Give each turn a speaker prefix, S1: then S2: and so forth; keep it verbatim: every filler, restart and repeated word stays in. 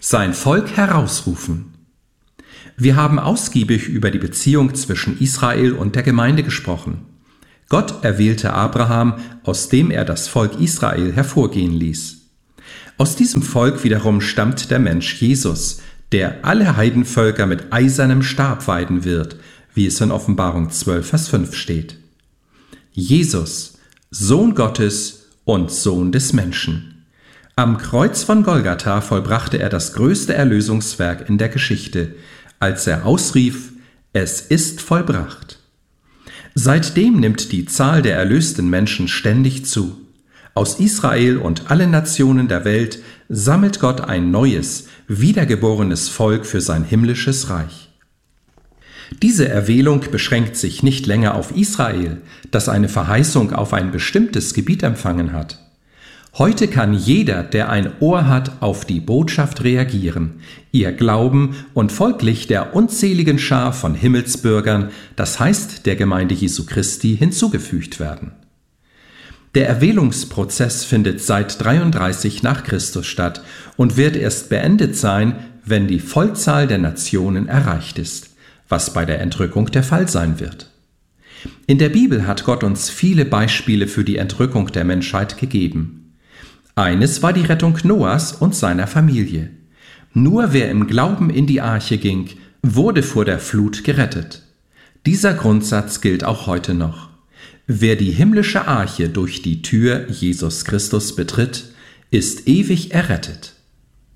S1: Sein Volk herausrufen. Wir haben ausgiebig über die Beziehung zwischen Israel und der Gemeinde gesprochen. Gott erwählte Abraham, aus dem er das Volk Israel hervorgehen ließ. Aus diesem Volk wiederum stammt der Mensch Jesus, der alle Heidenvölker mit eisernem Stab weiden wird, wie es in Offenbarung zwölf, Vers fünf steht. Jesus, Sohn Gottes und Sohn des Menschen. Am Kreuz von Golgatha vollbrachte er das größte Erlösungswerk in der Geschichte, als er ausrief: Es ist vollbracht. Seitdem nimmt die Zahl der erlösten Menschen ständig zu. Aus Israel und allen Nationen der Welt sammelt Gott ein neues, wiedergeborenes Volk für sein himmlisches Reich. Diese Erwählung beschränkt sich nicht länger auf Israel, das eine Verheißung auf ein bestimmtes Gebiet empfangen hat. Heute kann jeder, der ein Ohr hat, auf die Botschaft reagieren, ihr Glauben und folglich der unzähligen Schar von Himmelsbürgern, das heißt der Gemeinde Jesu Christi, hinzugefügt werden. Der Erwählungsprozess findet seit dreiunddreißig nach Christus statt und wird erst beendet sein, wenn die Vollzahl der Nationen erreicht ist, was bei der Entrückung der Fall sein wird. In der Bibel hat Gott uns viele Beispiele für die Entrückung der Menschheit gegeben. Eines war die Rettung Noahs und seiner Familie. Nur wer im Glauben in die Arche ging, wurde vor der Flut gerettet. Dieser Grundsatz gilt auch heute noch. Wer die himmlische Arche durch die Tür Jesus Christus betritt, ist ewig errettet.